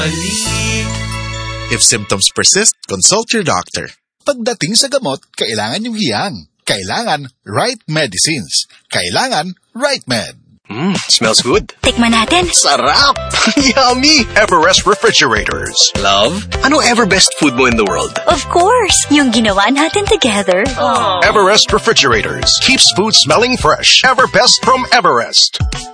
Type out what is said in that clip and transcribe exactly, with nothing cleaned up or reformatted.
If symptoms persist, consult your doctor. Pagdating sa gamot, kailangan yung hiyang. Kailangan right medicines. Kailangan right med. Mmm, smells good. Tikman natin. Sarap! Yummy! Everest Refrigerators. Love, ano ever best food mo in the world? Of course, yung ginawa natin together. Aww. Everest Refrigerators. Keeps food smelling fresh. Everbest from Everest.